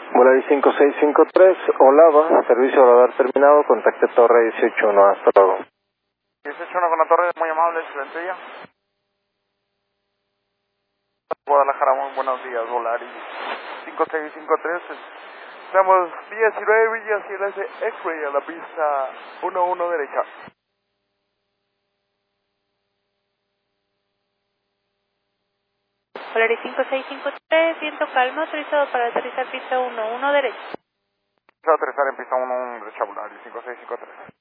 Volaris 5653, Olava, servicio radar terminado, contacte torre 181, hasta luego. 181 con la torre, muy amable, excelente día. Guadalajara, muy buenos días, Volaris 5653. Estamos 19 millas y el X-Ray a la pista 11 derecha. Volaris 5653, viento calmo, autorizado para aterrizar pista 11 derecha. Aterrizar en pista 11 derecha, Volaris 5653.